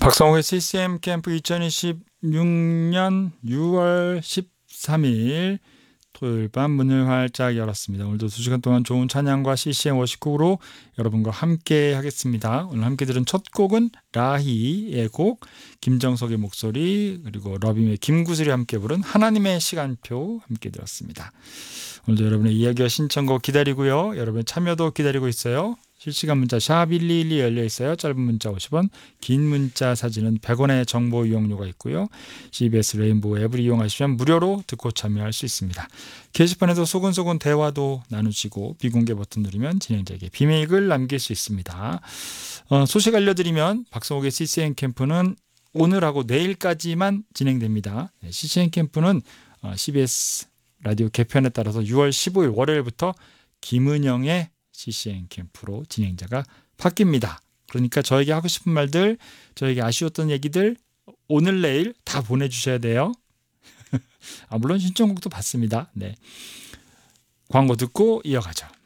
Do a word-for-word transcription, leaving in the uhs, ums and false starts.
박성욱의 씨씨엠 캠프 이천이십육 년 유월 십삼일 토요일 밤 문을 활짝 열었습니다. 오늘도 두 시간 동안 좋은 찬양과 씨씨엠 워시곡으로 여러분과 함께 하겠습니다. 오늘 함께 들은 첫 곡은 라희의 곡, 김정석의 목소리, 그리고 러빔의 김구슬이 함께 부른 하나님의 시간표 함께 들었습니다. 오늘도 여러분의 이야기와 신청곡 기다리고요. 여러분의 참여도 기다리고 있어요. 실시간 문자 샵 일이일이 열려 있어요. 짧은 문자 오십 원, 긴 문자 사진은 백 원의 정보 이용료가 있고요. 씨비에스 레인보우 앱을 이용하시면 무료로 듣고 참여할 수 있습니다. 게시판에서 소근소근 대화도 나누시고 비공개 버튼 누르면 진행자에게 비밀글 남길 수 있습니다. 어, 소식 알려드리면 박성욱의 씨씨엠 캠프는 오늘하고 내일까지만 진행됩니다. 네, 씨씨엠 캠프는 어, 씨비에스 라디오 개편에 따라서 유월 십오일 월요일부터 김은영의 씨씨엠 캠프로 진행자가 바뀝니다. 그러니까 저에게 하고 싶은 말들, 저에게 아쉬웠던 얘기들 오늘 내일 다 보내주셔야 돼요. 아, 물론 신청곡도 받습니다. 네. 광고 듣고 이어가죠.